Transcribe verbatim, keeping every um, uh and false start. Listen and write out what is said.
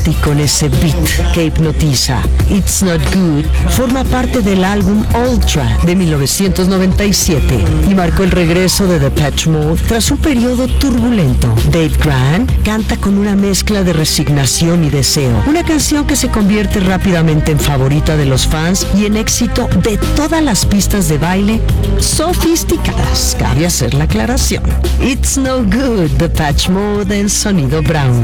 Y con ese beat que hipnotiza, It's Not Good forma parte del álbum Ultra de mil novecientos noventa y siete y marcó el regreso de Depeche Mode tras un periodo turbulento. Dave Grant canta con una mezcla de resignación y deseo, una canción que se convierte rápidamente en favorita de los fans y en éxito de todas las pistas de baile sofisticadas. Cabe hacer la aclaración. It's No Good, Depeche Mode en Sonido Brown.